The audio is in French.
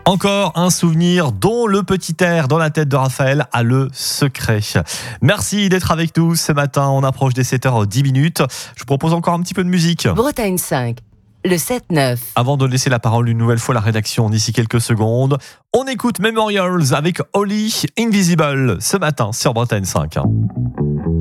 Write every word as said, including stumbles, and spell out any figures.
Encore un souvenir dont le petit air dans la tête de Raphaël a le secret. Merci d'être avec nous ce matin. On approche des sept heures dix minutes. Je vous propose encore un petit peu de musique. Bretagne cinq, le sept neuf. Avant de laisser la parole une nouvelle fois à la rédaction d'ici quelques secondes, on écoute Memorials avec Holly Invisible ce matin sur Bretagne cinq.